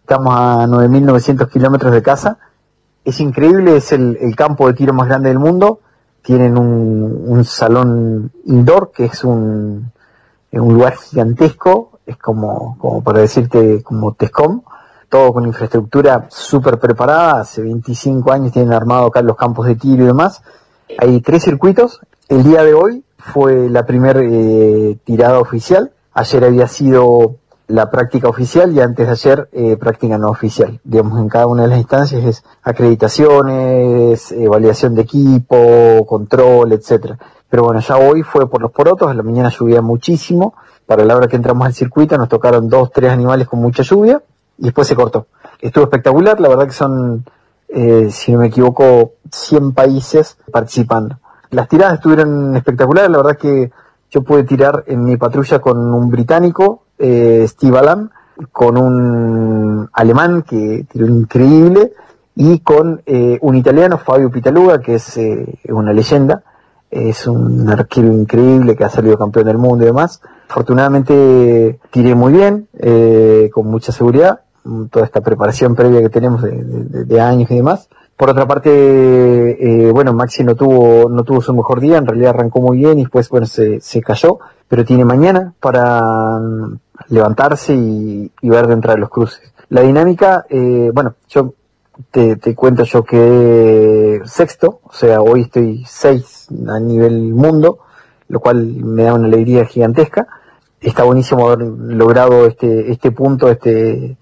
Estamos a 9.900 kilómetros de casa. Es increíble, es el campo de tiro más grande del mundo. Tienen un salón indoor, que es un lugar gigantesco, es como para decirte, como Tescom, todo con infraestructura súper preparada. Hace 25 años tienen armado acá los campos de tiro y demás. Hay 3 circuitos. El día de hoy fue la primera tirada oficial. Ayer había sido la práctica oficial y antes de ayer práctica no oficial. Digamos, en cada una de las instancias es acreditaciones, validación de equipo, control, etcétera. Pero bueno, ya hoy fue por los porotos, en la mañana llovía muchísimo. Para la hora que entramos al circuito nos tocaron 2, 3 animales con mucha lluvia y después se cortó. Estuvo espectacular, la verdad que son, si no me equivoco, 100 países participando. Las tiradas estuvieron espectaculares, la verdad que yo pude tirar en mi patrulla con un británico, Steve Alam, con un alemán que tiró increíble y con un italiano, Fabio Pitaluga, que es una leyenda, es un arquero increíble que ha salido campeón del mundo y demás. Afortunadamente tiré muy bien, con mucha seguridad, toda esta preparación previa que tenemos de años y demás. Por otra parte, bueno, Maxi no tuvo su mejor día, en realidad arrancó muy bien y después, bueno, se cayó, pero tiene mañana para levantarse y ver de entrar a los cruces. La dinámica, bueno, yo te cuento, yo quedé sexto, o sea, hoy estoy 6 a nivel mundo, lo cual me da una alegría gigantesca. Está buenísimo haber logrado este punto, que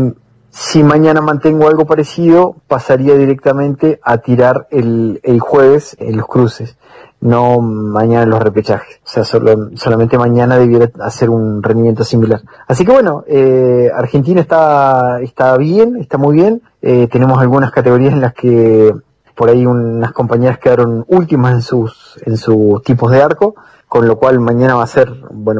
si mañana mantengo algo parecido, pasaría directamente a tirar el jueves en los cruces, no mañana en los repechajes. O sea, solamente mañana debiera hacer un rendimiento similar. Así que bueno, Argentina está bien, está muy bien. Tenemos algunas categorías en las que por ahí unas compañeras quedaron últimas en sus tipos de arco, con lo cual mañana va a ser, bueno,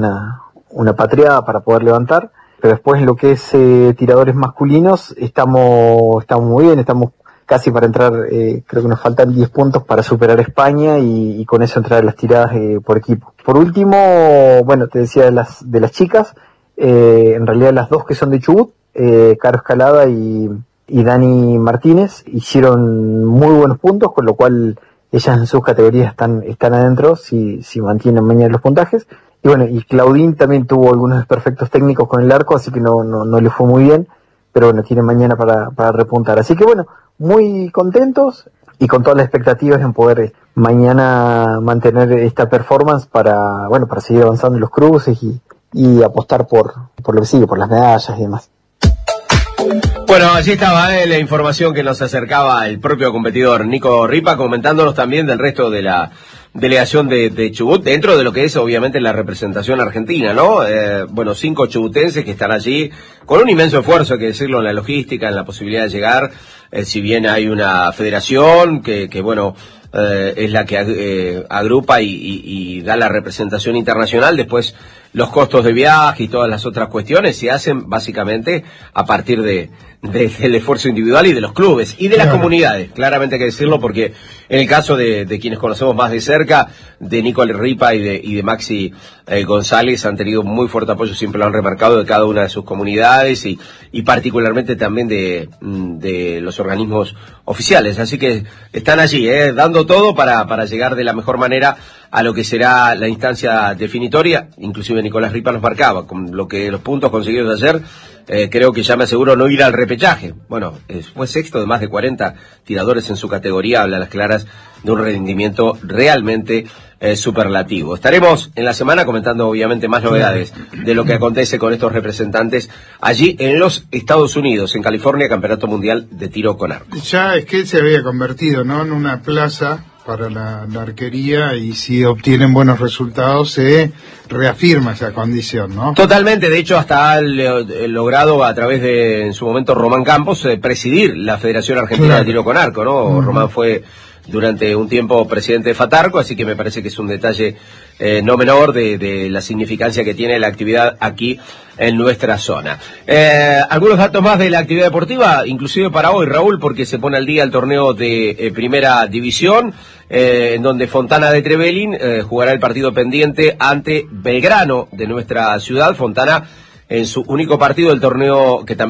una patriada para poder levantar. Pero después en lo que es tiradores masculinos estamos muy bien, estamos casi para entrar, creo que nos faltan 10 puntos para superar a España y con eso entrar a las tiradas por equipo. Por último, bueno, te decía de las chicas, en realidad las 2 que son de Chubut, Caro Escalada y Dani Martínez, hicieron muy buenos puntos, con lo cual ellas en sus categorías están adentro si mantienen mañana los puntajes. Y bueno, y Claudín también tuvo algunos desperfectos técnicos con el arco, así que no le fue muy bien, pero bueno, tiene mañana para repuntar. Así que bueno, muy contentos y con todas las expectativas en poder mañana mantener esta performance para seguir avanzando en los cruces y apostar por lo que sigue, por las medallas y demás. Bueno, allí estaba la información que nos acercaba el propio competidor Nico Ripa, comentándonos también del resto de la delegación de Chubut, dentro de lo que es obviamente la representación argentina, ¿no? Bueno, 5 chubutenses que están allí con un inmenso esfuerzo, hay que decirlo, en la logística, en la posibilidad de llegar, si bien hay una federación que bueno, es la que agrupa y da la representación internacional. Después los costos de viaje y todas las otras cuestiones se hacen básicamente a partir del esfuerzo individual y de los clubes y de las comunidades, claramente hay que decirlo, porque en el caso de quienes conocemos más de cerca, de Nicole Ripa y de Maxi González, han tenido muy fuerte apoyo, siempre lo han remarcado, de cada una de sus comunidades y particularmente también de los organismos oficiales, así que están allí, dando todo para llegar de la mejor manera a lo que será la instancia definitoria. Inclusive Nicolás Ripa nos marcaba, con los puntos conseguidos ayer, creo que ya me aseguro no ir al repechaje. Bueno, fue sexto de más de 40 tiradores en su categoría, habla a las claras de un rendimiento realmente superlativo. Estaremos en la semana comentando obviamente más novedades de lo que acontece con estos representantes allí en los Estados Unidos, en California, Campeonato Mundial de Tiro con Arco. Ya es que él se había convertido, ¿no?, en una plaza para la arquería, y si obtienen buenos resultados se reafirma esa condición, ¿no? Totalmente, de hecho hasta ha logrado a través de, en su momento, Román Campos, presidir la Federación Argentina de Tiro con Arco, ¿no? Román fue durante un tiempo presidente de Fatarco, así que me parece que es un detalle no menor de la significancia que tiene la actividad aquí en nuestra zona. Algunos datos más de la actividad deportiva, inclusive para hoy, Raúl, porque se pone al día el torneo de Primera División, en donde Fontana de Trevelin jugará el partido pendiente ante Belgrano de nuestra ciudad. Fontana en su único partido del torneo, que también